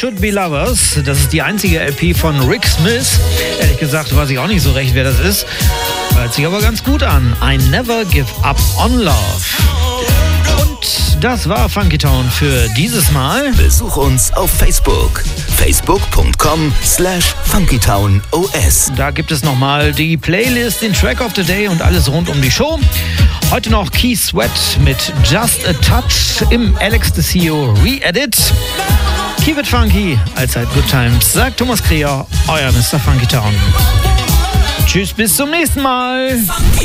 Should Be Lovers. Das ist die einzige LP von Rick Smith. Ehrlich gesagt weiß ich auch nicht so recht, wer das ist. Hört sich aber ganz gut an. I Never Give Up on Love. Und das war Funky Town für dieses Mal. Besuch uns auf Facebook. facebook.com/funkytownos. Da gibt es nochmal die Playlist, den Track of the Day und alles rund um die Show. Heute noch Keith Sweat mit Just a Touch im Alex Desio Re-Edit. Keep it funky, allzeit good times, sagt Thomas Kreher, euer Mr. Funky Town. Tschüss, bis zum nächsten Mal.